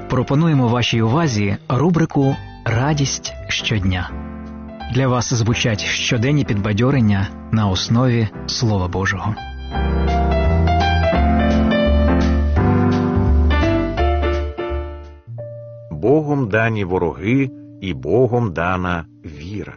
Пропонуємо вашій увазі рубрику «Радість щодня». Для вас звучать щоденні підбадьорення на основі Слова Божого. Богом дані вороги, і Богом дана віра.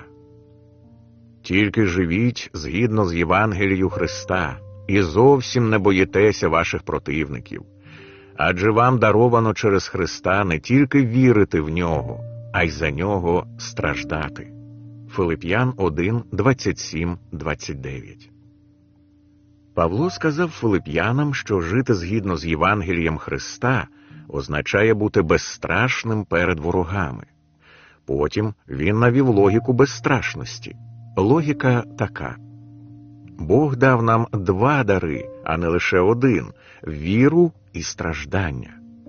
Тільки живіть згідно з Євангелією Христа, і зовсім не боїтеся ваших противників. Адже вам даровано через Христа не тільки вірити в Нього, а й за Нього страждати. Филип'ян 1, 27-29. Павло сказав филип'янам, що жити згідно з Євангелієм Христа означає бути безстрашним перед ворогами. Потім він навів логіку безстрашності. Логіка така. Бог дав нам два дари, а не лише один – віру і страждання.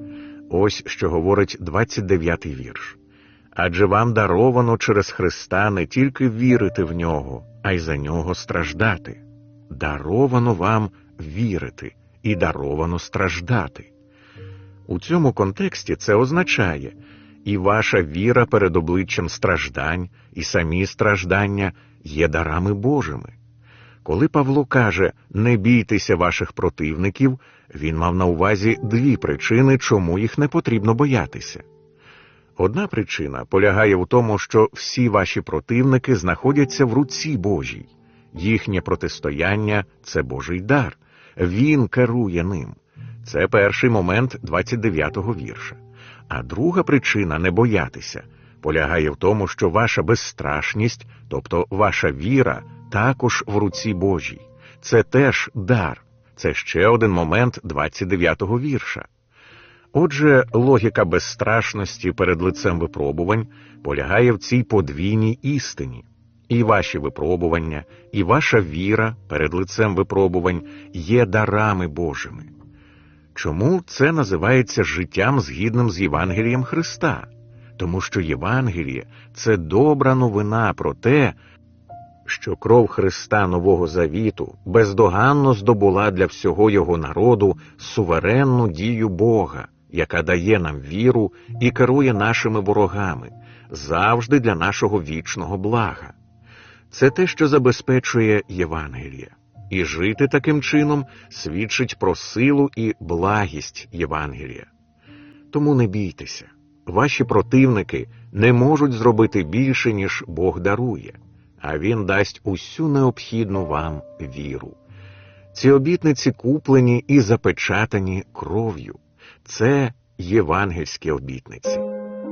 Ось що говорить 29-й вірш. Адже вам даровано через Христа не тільки вірити в Нього, а й за Нього страждати. Даровано вам вірити і даровано страждати. У цьому контексті це означає, і ваша віра перед обличчям страждань, і самі страждання є дарами Божими. Коли Павло каже «не бійтеся ваших противників», він мав на увазі дві причини, чому їх не потрібно боятися. Одна причина полягає в тому, що всі ваші противники знаходяться в руці Божій. Їхнє протистояння – це Божий дар. Він керує ним. Це перший момент 29-го вірша. А друга причина не боятися полягає в тому, що ваша безстрашність, тобто ваша віра, також в руці Божій. Це теж дар. Це ще один момент 29-го вірша. Отже, логіка безстрашності перед лицем випробувань полягає в цій подвійній істині. І ваші випробування, і ваша віра перед лицем випробувань є дарами Божими. Чому це називається життям згідним з Євангелієм Христа? Тому що Євангеліє – це добра новина про те, що кров Христа Нового Завіту бездоганно здобула для всього Його народу суверенну дію Бога, яка дає нам віру і керує нашими ворогами, завжди для нашого вічного блага. Це те, що забезпечує Євангеліє. І жити таким чином свідчить про силу і благість Євангелія. Тому не бійтеся. Ваші противники не можуть зробити більше, ніж Бог дарує, а Він дасть усю необхідну вам віру. Ці обітниці куплені і запечатані кров'ю. Це євангельські обітниці.